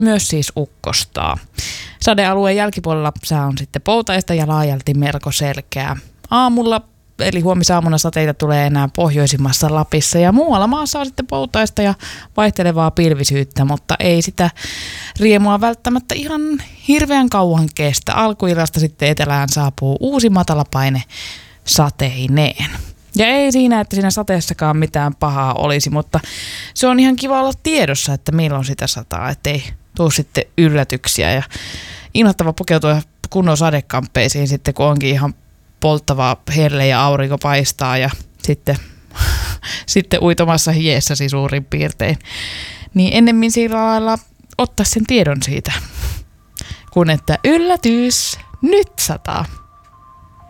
myös siis ukkostaa. Sadealueen jälkipuolella sää on sitten poutaista ja laajalti melkoselkeää. Aamulla eli huomisaamuna sateita tulee enää pohjoisimmassa Lapissa ja muualla maassa on sitten poutaista ja vaihtelevaa pilvisyyttä, mutta ei sitä riemua välttämättä ihan hirveän kauan kestä. Alkuillasta sitten etelään saapuu uusi matalapaine sateineen. Ja ei siinä, että siinä sateessakaan mitään pahaa olisi, mutta se on ihan kiva olla tiedossa, että milloin sitä sataa, ettei tule sitten yllätyksiä. Ja inhottava pukeutua kunnon sadekamppeisiin sitten, kun onkin ihan polttavaa helle ja aurinko paistaa ja sitten uitomassa hiessäsi suurin piirtein. Niin ennemmin sillä lailla ottaa sen tiedon siitä, kun että yllätys, nyt sataa.